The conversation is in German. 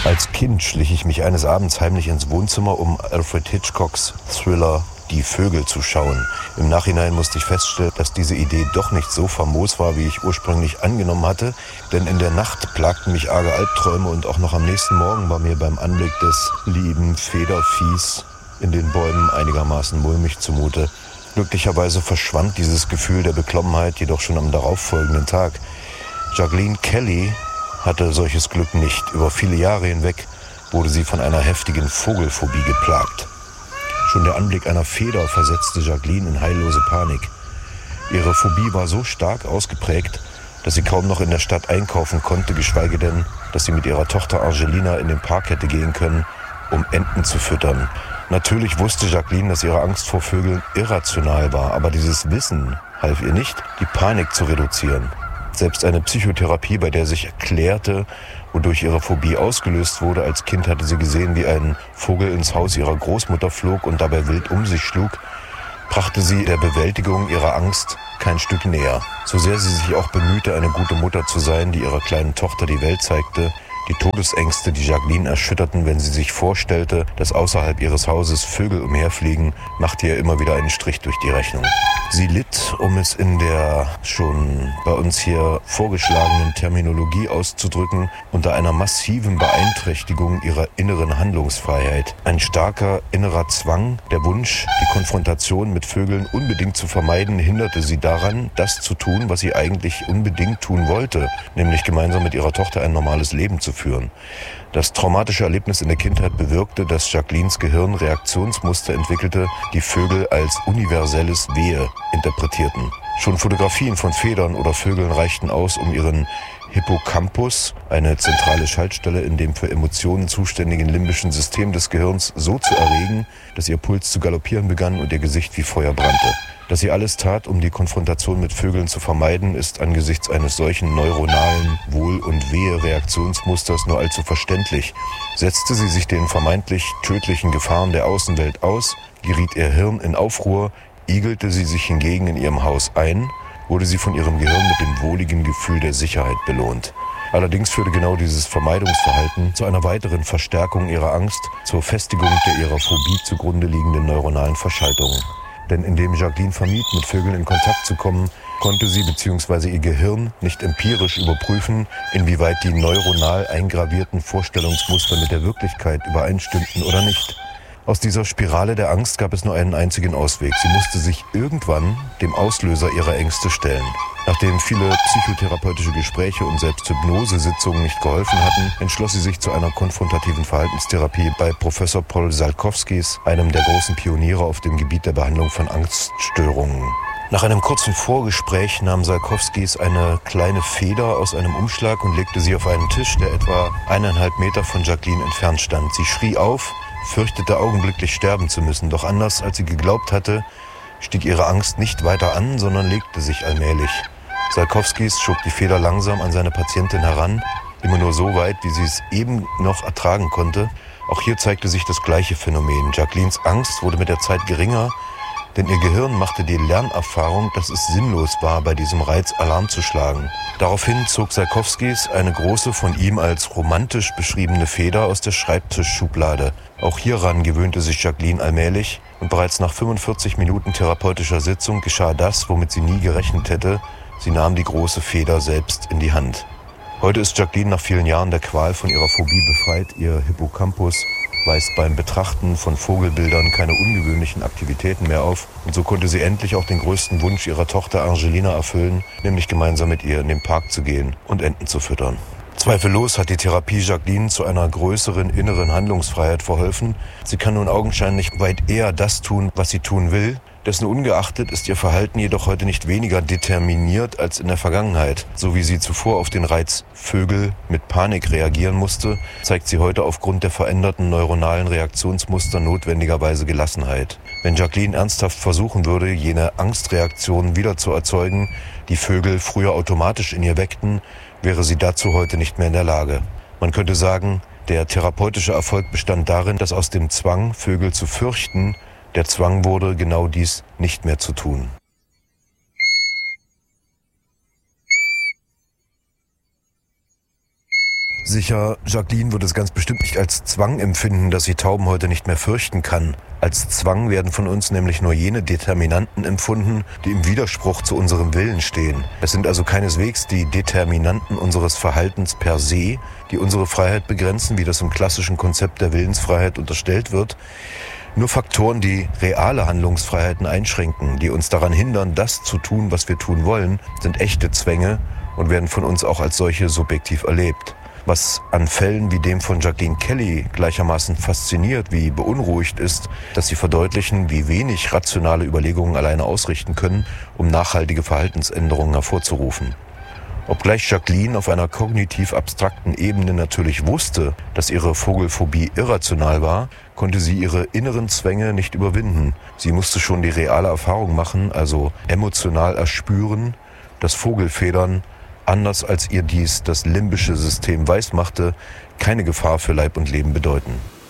Als Kind schlich ich mich eines Abends heimlich ins Wohnzimmer, um Alfred Hitchcocks Thriller Die Vögel zu schauen. Im Nachhinein musste ich feststellen, dass diese Idee doch nicht so famos war, wie ich ursprünglich angenommen hatte, denn in der Nacht plagten mich arge Albträume und auch noch am nächsten Morgen war mir beim Anblick des lieben Federviehs in den Bäumen einigermaßen mulmig zumute. Glücklicherweise verschwand dieses Gefühl der Beklommenheit jedoch schon am darauffolgenden Tag. Jacqueline Kelly hatte solches Glück nicht. Über viele Jahre hinweg wurde sie von einer heftigen Vogelphobie geplagt. Schon der Anblick einer Feder versetzte Jacqueline in heillose Panik. Ihre Phobie war so stark ausgeprägt, dass sie kaum noch in der Stadt einkaufen konnte, geschweige denn, dass sie mit ihrer Tochter Angelina in den Park hätte gehen können, um Enten zu füttern. Natürlich wusste Jacqueline, dass ihre Angst vor Vögeln irrational war, aber dieses Wissen half ihr nicht, die Panik zu reduzieren. Selbst eine Psychotherapie, bei der sich erklärte, wodurch ihre Phobie ausgelöst wurde. Als Kind hatte sie gesehen, wie ein Vogel ins Haus ihrer Großmutter flog und dabei wild um sich schlug, brachte sie der Bewältigung ihrer Angst kein Stück näher. So sehr sie sich auch bemühte, eine gute Mutter zu sein, die ihrer kleinen Tochter die Welt zeigte, die Todesängste, die Jacqueline erschütterten, wenn sie sich vorstellte, dass außerhalb ihres Hauses Vögel umherfliegen, machte ihr immer wieder einen Strich durch die Rechnung. Sie litt, um es in der schon bei uns hier vorgeschlagenen Terminologie auszudrücken, unter einer massiven Beeinträchtigung ihrer inneren Handlungsfreiheit. Ein starker innerer Zwang, der Wunsch, die Konfrontation mit Vögeln unbedingt zu vermeiden, hinderte sie daran, das zu tun, was sie eigentlich unbedingt tun wollte, nämlich gemeinsam mit ihrer Tochter ein normales Leben zu führen. Das traumatische Erlebnis in der Kindheit bewirkte, dass Jacquelines Gehirn Reaktionsmuster entwickelte, die Vögel als universelles Wehe interpretierten. Schon Fotografien von Federn oder Vögeln reichten aus, um ihren Hippocampus, eine zentrale Schaltstelle in dem für Emotionen zuständigen limbischen System des Gehirns, so zu erregen, dass ihr Puls zu galoppieren begann und ihr Gesicht wie Feuer brannte. Dass sie alles tat, um die Konfrontation mit Vögeln zu vermeiden, ist angesichts eines solchen neuronalen Wohl- und Wehe-Reaktionsmusters nur allzu verständlich. Setzte sie sich den vermeintlich tödlichen Gefahren der Außenwelt aus, geriet ihr Hirn in Aufruhr, igelte sie sich hingegen in ihrem Haus ein, wurde sie von ihrem Gehirn mit dem wohligen Gefühl der Sicherheit belohnt. Allerdings führte genau dieses Vermeidungsverhalten zu einer weiteren Verstärkung ihrer Angst, zur Festigung der ihrer Phobie zugrunde liegenden neuronalen Verschaltungen. Denn indem Jacqueline vermied, mit Vögeln in Kontakt zu kommen, konnte sie bzw. ihr Gehirn nicht empirisch überprüfen, inwieweit die neuronal eingravierten Vorstellungsmuster mit der Wirklichkeit übereinstimmten oder nicht. Aus dieser Spirale der Angst gab es nur einen einzigen Ausweg. Sie musste sich irgendwann dem Auslöser ihrer Ängste stellen. Nachdem viele psychotherapeutische Gespräche und selbst Hypnosesitzungen nicht geholfen hatten, entschloss sie sich zu einer konfrontativen Verhaltenstherapie bei Professor Paul Salkowskis, einem der großen Pioniere auf dem Gebiet der Behandlung von Angststörungen. Nach einem kurzen Vorgespräch nahm Salkowskis eine kleine Feder aus einem Umschlag und legte sie auf einen Tisch, der etwa 1,5 Meter von Jacqueline entfernt stand. Sie schrie auf, fürchtete augenblicklich sterben zu müssen, doch anders als sie geglaubt hatte, stieg ihre Angst nicht weiter an, sondern legte sich allmählich. Salkowskis schob die Feder langsam an seine Patientin heran, immer nur so weit, wie sie es eben noch ertragen konnte. Auch hier zeigte sich das gleiche Phänomen. Jacquelines Angst wurde mit der Zeit geringer, denn ihr Gehirn machte die Lernerfahrung, dass es sinnlos war, bei diesem Reiz Alarm zu schlagen. Daraufhin zog Salkowskis eine große, von ihm als romantisch beschriebene Feder aus der Schreibtischschublade. Auch hieran gewöhnte sich Jacqueline allmählich und bereits nach 45 Minuten therapeutischer Sitzung geschah das, womit sie nie gerechnet hätte. Sie nahm die große Feder selbst in die Hand. Heute ist Jacqueline nach vielen Jahren der Qual von ihrer Phobie befreit. Ihr Hippocampus weist beim Betrachten von Vogelbildern keine ungewöhnlichen Aktivitäten mehr auf. Und so konnte sie endlich auch den größten Wunsch ihrer Tochter Angelina erfüllen, nämlich gemeinsam mit ihr in den Park zu gehen und Enten zu füttern. Zweifellos hat die Therapie Jacqueline zu einer größeren inneren Handlungsfreiheit verholfen. Sie kann nun augenscheinlich weit eher das tun, was sie tun will. Dessen ungeachtet ist ihr Verhalten jedoch heute nicht weniger determiniert als in der Vergangenheit. So wie sie zuvor auf den Reiz Vögel mit Panik reagieren musste, zeigt sie heute aufgrund der veränderten neuronalen Reaktionsmuster notwendigerweise Gelassenheit. Wenn Jacqueline ernsthaft versuchen würde, jene Angstreaktionen wieder zu erzeugen, die Vögel früher automatisch in ihr weckten, wäre sie dazu heute nicht mehr in der Lage. Man könnte sagen, der therapeutische Erfolg bestand darin, dass aus dem Zwang, Vögel zu fürchten, der Zwang wurde, genau dies nicht mehr zu tun. sicher, Jacqueline wird es ganz bestimmt nicht als Zwang empfinden, dass sie Tauben heute nicht mehr fürchten kann. Als Zwang werden von uns nämlich nur jene Determinanten empfunden, die im Widerspruch zu unserem Willen stehen. Es sind also keineswegs die Determinanten unseres Verhaltens per se, die unsere Freiheit begrenzen, wie das im klassischen Konzept der Willensfreiheit unterstellt wird. Nur Faktoren, die reale Handlungsfreiheiten einschränken, die uns daran hindern, das zu tun, was wir tun wollen, sind echte Zwänge und werden von uns auch als solche subjektiv erlebt. Was an Fällen wie dem von Jacqueline Kelly gleichermaßen fasziniert wie beunruhigt ist, dass sie verdeutlichen, wie wenig rationale Überlegungen alleine ausrichten können, um nachhaltige Verhaltensänderungen hervorzurufen. Obgleich Jacqueline auf einer kognitiv abstrakten Ebene natürlich wusste, dass ihre Vogelphobie irrational war, konnte sie ihre inneren Zwänge nicht überwinden. Sie musste schon die reale Erfahrung machen, also emotional erspüren, dass Vogelfedern, anders als ihr dies das limbische System weismachte, keine Gefahr für Leib und Leben bedeuten.